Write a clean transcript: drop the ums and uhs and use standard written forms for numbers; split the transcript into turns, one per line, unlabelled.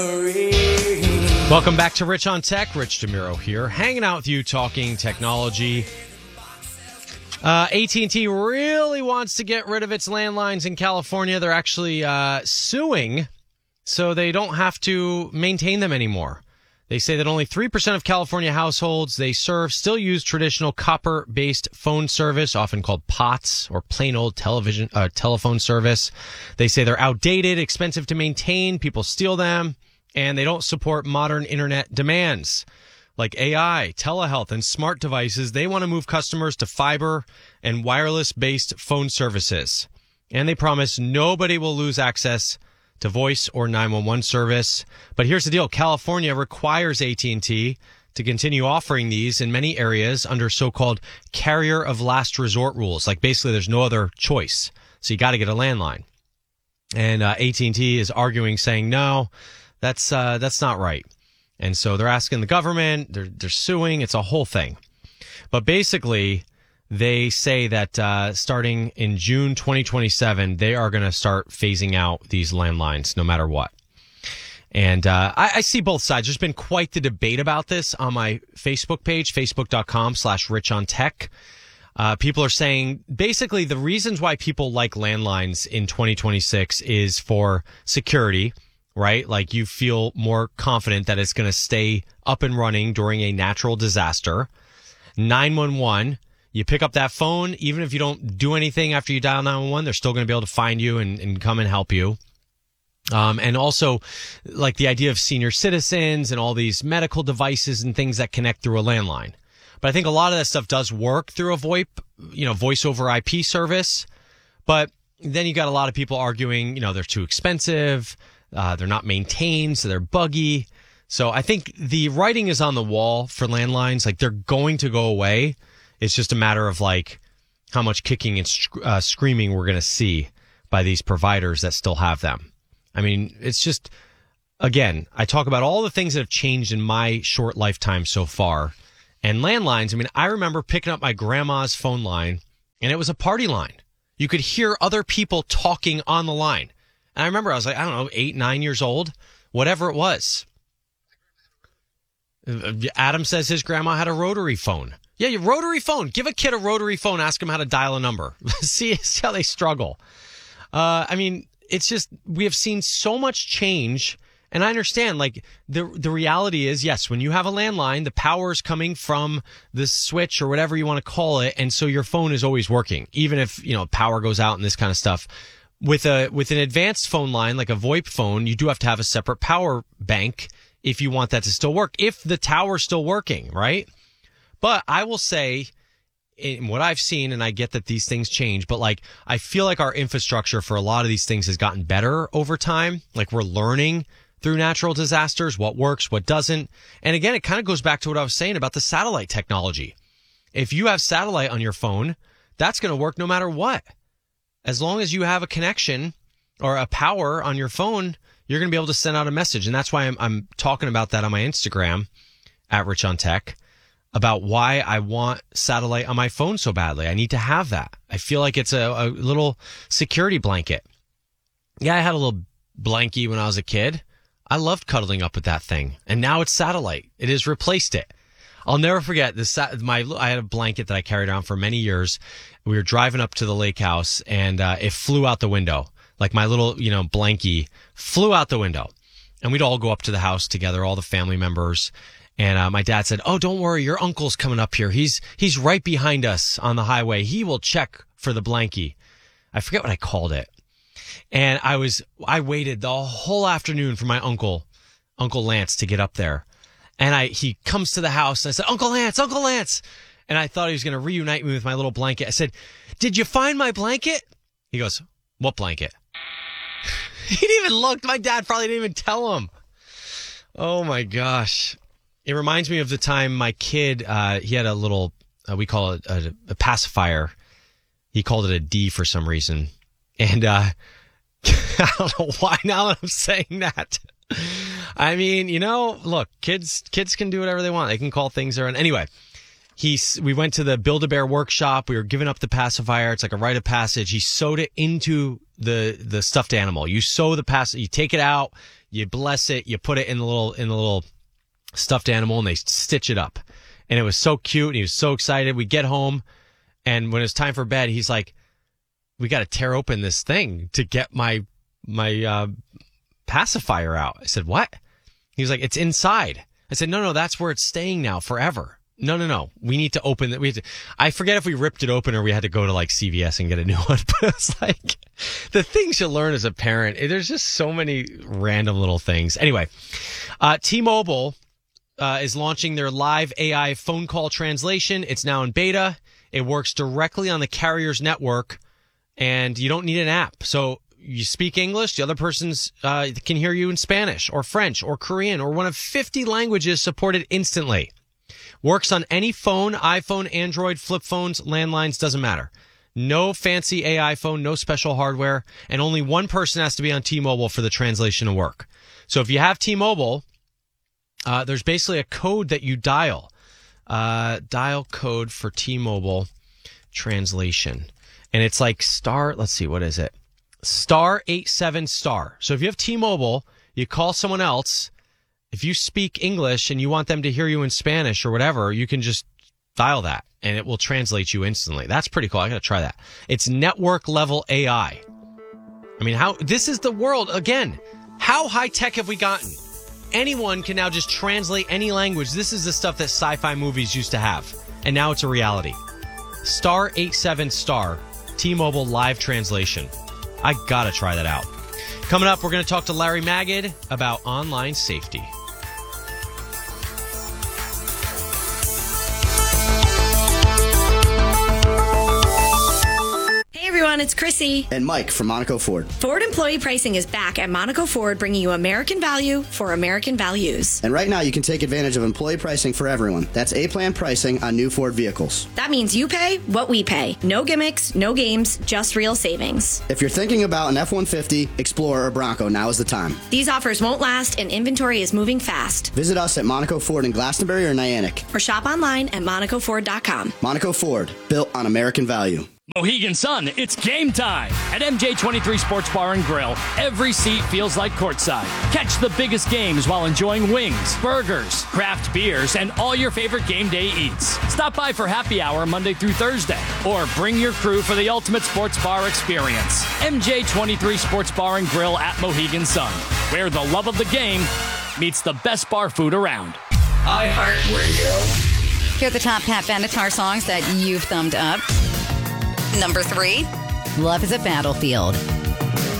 Welcome back to Rich on Tech. Rich DeMuro here, hanging out with you, talking technology. AT&T really wants to get rid of its landlines in California. They're actually suing so they don't have to maintain them anymore. They say that only 3% of California households they serve still use traditional copper-based phone service, often called POTS, or plain old telephone service. They say they're outdated, expensive to maintain, people steal them, and they don't support modern internet demands like AI, telehealth, and smart devices. They want to move customers to fiber and wireless-based phone services. And they promise nobody will lose access to voice or 911 service. But here's the deal. California requires AT&T to continue offering these in many areas under so-called carrier of last resort rules. Like basically there's no other choice. So you got to get a landline. And AT&T is arguing, saying, no, that's not right. And so they're asking the government, they're suing. It's a whole thing. But basically, they say that starting in June 2027, they are going to start phasing out these landlines no matter what. And I see both sides. There's been quite the debate about this on my Facebook page, facebook.com/richontech. People are saying basically the reasons why people like landlines in 2026 is for security, right? Like you feel more confident that it's going to stay up and running during a natural disaster. 911. You pick up that phone, even if you don't do anything after you dial 911, they're still going to be able to find you and come and help you. And also, like the idea of senior citizens and all these medical devices and things that connect through a landline. But I think a lot of that stuff does work through a VoIP, voice over IP service. But then you got a lot of people arguing, they're too expensive, they're not maintained, so they're buggy. So I think the writing is on the wall for landlines. Like they're going to go away. It's just a matter of like how much kicking and screaming we're going to see by these providers that still have them. I mean, it's just, again, I talk about all the things that have changed in my short lifetime so far. And landlines, I mean, I remember picking up my grandma's phone line and it was a party line. You could hear other people talking on the line. And I remember I was like, I don't know, 8, 9 years old, whatever it was. Adam says his grandma had a rotary phone. Yeah, your rotary phone. Give a kid a rotary phone. Ask him how to dial a number. See how they struggle. I mean, it's just we have seen so much change. And I understand, like, the reality is, yes, when you have a landline, the power is coming from the switch or whatever you want to call it. And so your phone is always working, even if, power goes out and this kind of stuff. With an advanced phone line, like a VoIP phone, you do have to have a separate power bank if you want that to still work, if the tower's still working, right? But I will say, in what I've seen, and I get that these things change, but like I feel like our infrastructure for a lot of these things has gotten better over time. Like we're learning through natural disasters what works, what doesn't. And again, it kind of goes back to what I was saying about the satellite technology. If you have satellite on your phone, that's going to work no matter what. As long as you have a connection or a power on your phone, you're going to be able to send out a message. And that's why I'm talking about that on my Instagram at Rich on Tech, about why I want satellite on my phone so badly. I need to have that. I feel like it's a little security blanket. Yeah, I had a little blankie when I was a kid. I loved cuddling up with that thing. And now it's satellite. It has replaced it. I'll never forget this. I had a blanket that I carried around for many years. We were driving up to the lake house and it flew out the window. Like my little, blankie flew out the window. And we'd all go up to the house together, all the family members. And my dad said, "Oh, don't worry, your uncle's coming up here. He's right behind us on the highway. He will check for the blankie." I forget what I called it. And I waited the whole afternoon for my Uncle Lance to get up there. And he comes to the house and I said, Uncle Lance. And I thought he was going to reunite me with my little blanket. I said, "Did you find my blanket?" He goes, "What blanket?" He didn't even look. My dad probably didn't even tell him. Oh my gosh. It reminds me of the time my kid, he had a little, we call it a pacifier. He called it a D for some reason. And I don't know why now that I'm saying that. I mean, look, kids can do whatever they want. They can call things their own. Anyway, We went to the Build-A-Bear workshop. We were giving up the pacifier. It's like a rite of passage. He sewed it into the stuffed animal. You sew the you take it out, you bless it, you put it in the little stuffed animal, and they stitch it up. And it was so cute, and he was so excited. We get home, and when it's time for bed, he's like, we got to tear open this thing to get my pacifier out. I said, what? He was like, it's inside. I said, no, that's where it's staying now forever. No. We need to open it. I forget if we ripped it open or we had to go to like CVS and get a new one. But it's like the things you learn as a parent. There's just so many random little things. Anyway, T-Mobile is launching their live AI phone call translation. It's now in beta. It works directly on the carrier's network, and you don't need an app. So you speak English, the other person's can hear you in Spanish or French or Korean or one of 50 languages supported instantly. Works on any phone, iPhone, Android, flip phones, landlines, doesn't matter. No fancy AI phone, no special hardware, and only one person has to be on T-Mobile for the translation to work. So if you have T-Mobile, there's basically a code that you dial. Dial code for T-Mobile translation. And it's like let's see, what is it? *87*. So if you have T-Mobile, you call someone else. If you speak English and you want them to hear you in Spanish or whatever, you can just dial that and it will translate you instantly. That's pretty cool. I got to try that. It's network level AI. I mean, this is the world. Again, how high tech have we gotten? Anyone can now just translate any language. This is the stuff that sci-fi movies used to have. And now it's a reality. *87*. T-Mobile live translation. I got to try that out. Coming up, we're going to talk to Larry Magid about online safety.
Hey everyone, it's Chrissy
and Mike from Monaco Ford.
Ford employee pricing is back at Monaco Ford, bringing you American value for American values.
And right now you can take advantage of employee pricing for everyone. That's A-plan pricing on new Ford vehicles.
That means you pay what we pay. No gimmicks, no games, just real savings.
If you're thinking about an F-150, Explorer, or Bronco, now is the time.
These offers won't last and inventory is moving fast.
Visit us at Monaco Ford in Glastonbury or Niantic.
Or shop online at MonacoFord.com.
Monaco Ford, built on American value.
Mohegan Sun, it's game time. At MJ23 Sports Bar and Grill, every seat feels like courtside. Catch the biggest games while enjoying wings, burgers, craft beers, and all your favorite game day eats. Stop by for happy hour Monday through Thursday, or bring your crew for the ultimate sports bar experience. MJ23 Sports Bar and Grill at Mohegan Sun, where the love of the game meets the best bar food around.
iHeartRadio. Here are the top Pat Benatar songs that you've thumbed up. Number 3, Love is a Battlefield.